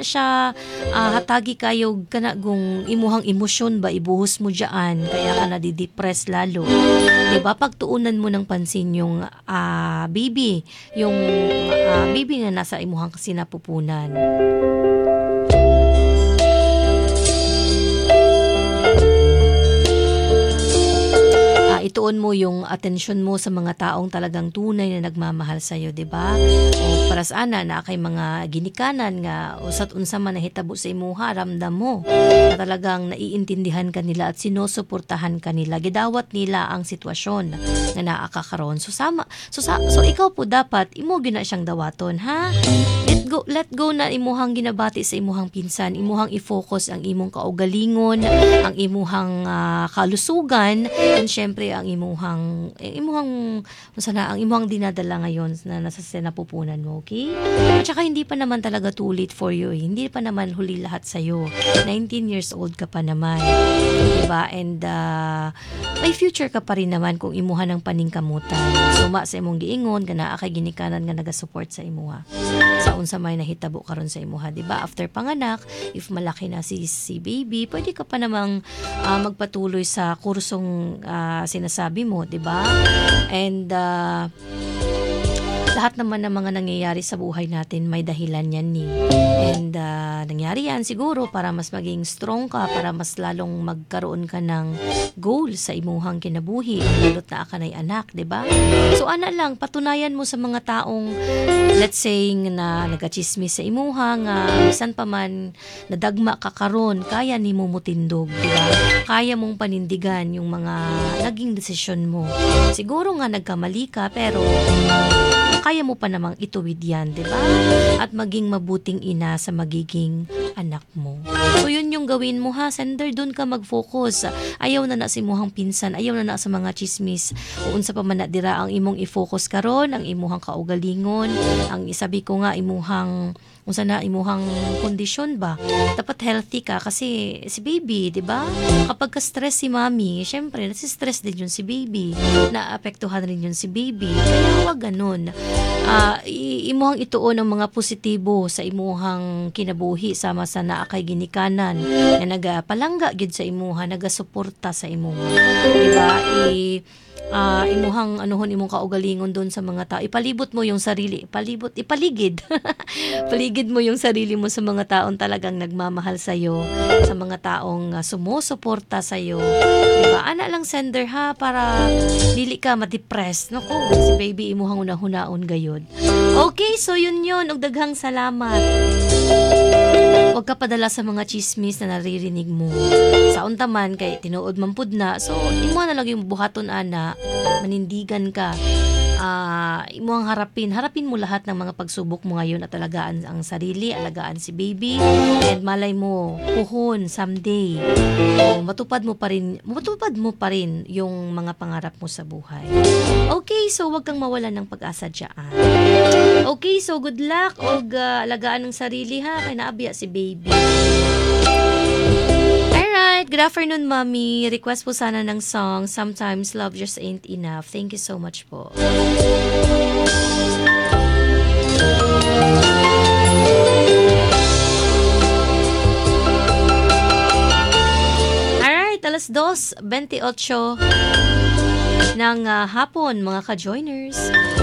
siya hatagi kayo kana kung imuhang emosyon ba ibuhos mo diyan kaya ka nadidepress lalo. 'Di ba? Pagtuunan mo ng pansin yung baby, yung baby nga nasa imuhang sinapupunan. Ituon mo yung atensyon mo sa mga taong talagang tunay na nagmamahal sa iyo, 'di ba? O para sa ana na kay mga ginikanan nga usat unsa man nahitabo sa imuha, ramdam mo na talagang naiintindihan ka nila at sinusuportahan ka nila. Gidawat nila ang sitwasyon nga naa ka karon. So ikaw po dapat imo gyud na siyang dawaton, ha? Let go na imuhang ginabati sa imuhang pinsan, imuhang i-focus ang imong kaugalingon, ang imuhang kalusugan, and syempre ang imuhang ang imuhang dinadala ngayon na nasa sinapupunan mo, okay? At saka hindi pa naman talaga too late for you, hindi pa naman huli lahat sa iyo. 19 years old ka pa naman, diba? And may future ka pa rin naman kung imuha ng paningkamutan. Suma sa imong giingon kana kay ginikanan nga naga-support sa imuha. Sa unsa may nahitabo karon sa imuha, diba? After panganak, if malaki na si baby, pwede ka pa namang magpatuloy sa kursong sinasabi mo, 'di ba? And lahat naman ng mga nangyayari sa buhay natin may dahilan yan ni. And nangyari yan siguro para mas maging strong ka, para mas lalong magkaroon ka ng goal sa imuhang kinabuhi, lalo't na ka na'y anak, 'di ba? So ana lang, patunayan mo sa mga taong let's say na nagachismis sa imuha nga bisan pa man nadagma ka karon, kaya nimo mutindog, 'di ba? Kaya mong panindigan yung mga naging desisyon mo. Siguro nga nagkamali ka pero kaya mo pa namang ituwid yan, di ba? At maging mabuting ina sa magiging anak mo. So yun yung gawin mo, ha, sender, dun ka mag-focus. Ayaw na si imuhang pinsan, ayaw na sa mga chismis. Unsa pa man na dira ang imong i-focus karon, ang imuhang kaugalingon, ang isabi ko nga imuhang unsa na imuhang kondisyon ba, dapat healthy ka kasi si baby, 'di ba? Kapag ka-stress si mommy, syempre nasi-stress din yun si baby, naapektuhan rin yun si baby, kaya huwag ganun. Imuhang ituon ang mga positibo sa imuhang kinabuhi sama sa naa kay ginikanan nga nagapalangga gid sa imuha, nagasuporta sa imuha, 'di ba? Imuhang anuhon imong kaugalingon doon sa mga tao. Ipalibot mo yung sarili, ipaligid. Paligid mo yung sarili mo sa mga taong talagang nagmamahal sa iyo, sa mga taong sumusuporta sa iyo. 'Di ba? Ana lang sender, ha, para dili ka ma-depress. Nako, si baby imuhang una-hunaon gayud. Okay, so yun og daghang salamat. Huwag ka padala sa mga chismis na naririnig mo. Sa untaman kay tinuod man pud na. So imo na lang yung buhaton ana, manindigan ka. Imo ang harapin mo lahat ng mga pagsubok mo ngayon at alagaan ang sarili, alagaan si baby, and malay mo puhon someday matupad mo pa rin yung mga pangarap mo sa buhay. Okay, so wag kang mawalan ng pag-asa diyan. Okay, so good luck og alagaan ng sarili, ha, kay naabya si baby. Alright, good afternoon, Mommy. Request po sana ng song, Sometimes Love Just Ain't Enough. Thank you so much po. Alright, 2:28 ng hapon, mga ka-joiners.